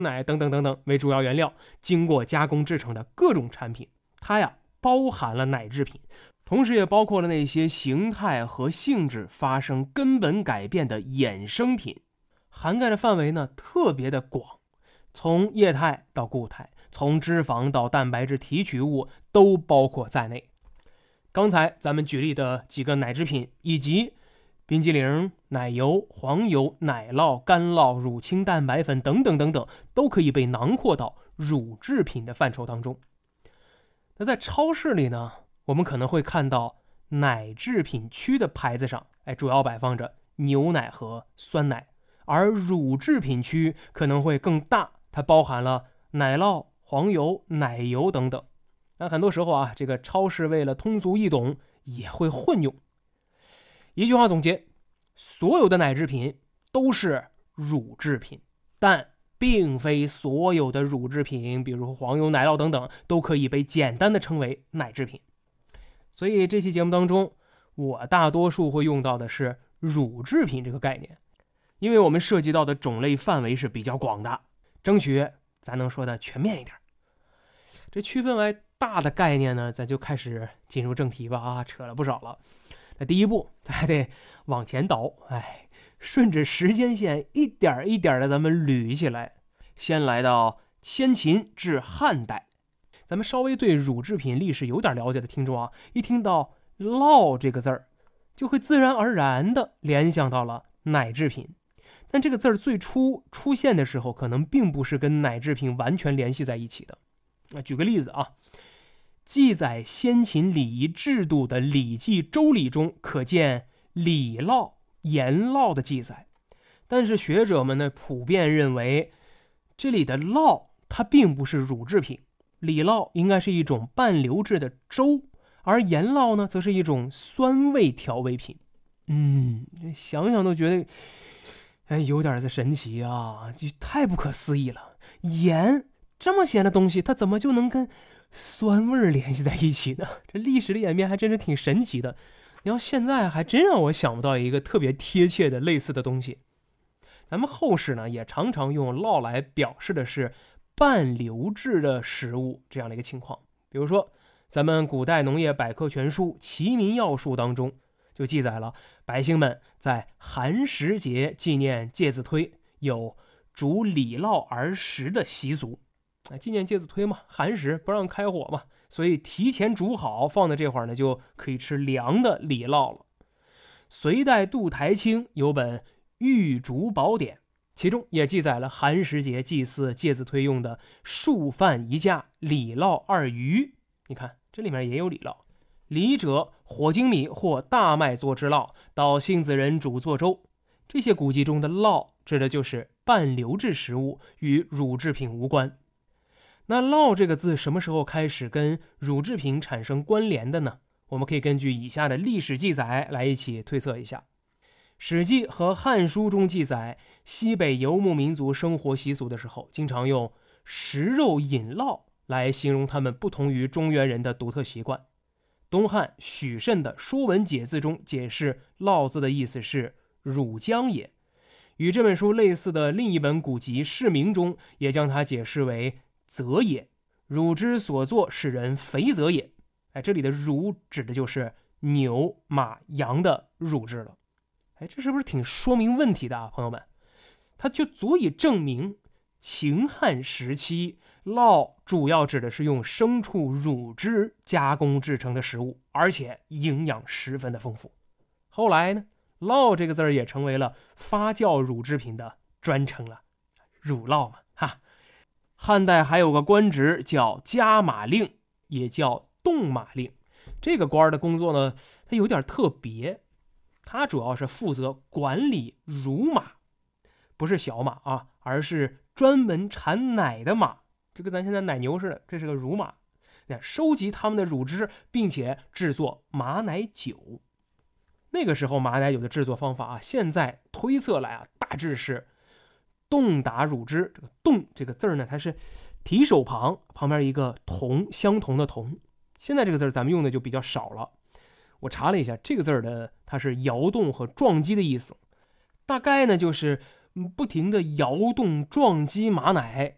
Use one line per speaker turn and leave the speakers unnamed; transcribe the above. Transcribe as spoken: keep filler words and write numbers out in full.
奶等等等等为主要原料，经过加工制成的各种产品，它呀包含了奶制品，同时也包括了那些形态和性质发生根本改变的衍生品，涵盖的范围呢特别的广，从液态到固态，从脂肪到蛋白质提取物都包括在内。刚才咱们举例的几个奶制品，以及冰激凌、奶油、黄油、奶酪、干酪、乳清蛋白粉等等等等，都可以被囊括到乳制品的范畴当中。那在超市里呢，我们可能会看到奶制品区的牌子上，哎，主要摆放着牛奶和酸奶，而乳制品区可能会更大，它包含了奶酪、黄油、奶油等等。那很多时候啊，这个超市为了通俗易懂，也会混用。一句话总结，所有的奶制品都是乳制品，但并非所有的乳制品，比如黄油、奶酪等等，都可以被简单的称为奶制品。所以这期节目当中，我大多数会用到的是乳制品这个概念，因为我们涉及到的种类范围是比较广的，争取咱能说的全面一点。这区分为大的概念呢，咱就开始进入正题吧啊，扯了不少了。那第一步，咱还得往前倒，哎，顺着时间线一点一点的咱们捋起来。先来到先秦至汉代，咱们稍微对乳制品历史有点了解的听众啊，一听到酪这个字儿，就会自然而然的联想到了奶制品。但这个字儿最初出现的时候，可能并不是跟奶制品完全联系在一起的。那举个例子啊，记载先秦礼仪制度的《礼记·周礼》中可见礼酪、盐酪的记载，但是学者们呢普遍认为，这里的酪它并不是乳制品，礼酪应该是一种半流质的粥，而盐酪呢则是一种酸味调味品。嗯，想想都觉得，哎，有点子神奇啊，这太不可思议了。盐这么咸的东西，它怎么就能跟酸味联系在一起呢？这历史的演变还真是挺神奇的。你要现在还真让我想不到一个特别贴切的类似的东西。咱们后世呢也常常用酪来表示的是半流质的食物这样的一个情况。比如说咱们古代农业百科全书《齐民要术》当中就记载了百姓们在寒食节纪念介子推有煮礼酪而食的习俗。纪念介子推嘛，寒食不让开火嘛，所以提前煮好放在这会儿呢，就可以吃凉的礼酪了。隋代杜台清有本《玉竹宝典》，其中也记载了寒食节祭祀介子推用的数饭一架礼酪二鱼。你看这里面也有礼酪。礼者火精米或大麦做之酪，到杏子人煮做粥。这些古籍中的酪指的就是半流质食物，与乳制品无关。那酪这个字什么时候开始跟乳制品产生关联的呢？我们可以根据以下的历史记载来一起推测一下。史记和汉书中记载，西北游牧民族生活习俗的时候，经常用食肉饮酪来形容他们不同于中原人的独特习惯。东汉许慎的《说文解字》中解释酪字的意思是乳浆也，与这本书类似的另一本古籍《释名》中也将它解释为则也，乳之所作使人肥则也。哎，这里的乳指的就是牛、马、羊的乳汁了。哎，这是不是挺说明问题的啊，朋友们？它就足以证明秦汉时期酪主要指的是用牲畜乳汁加工制成的食物，而且营养十分的丰富。后来呢，酪这个字也成为了发酵乳制品的专称了，乳酪嘛，哈。汉代还有个官职叫加马令，也叫动马令。这个官的工作呢，它有点特别，它主要是负责管理乳马，不是小马啊，而是专门产奶的马，就跟咱现在奶牛似的，这是个乳马。收集它们的乳汁，并且制作马奶酒。那个时候马奶酒的制作方法啊，现在推测来啊，大致是冻打乳汁。这个冻这个字呢，它是提手旁旁边一个同，相同的同。现在这个字咱们用的就比较少了。我查了一下，这个字的它是摇动和撞击的意思，大概呢就是不停的摇动撞击马奶，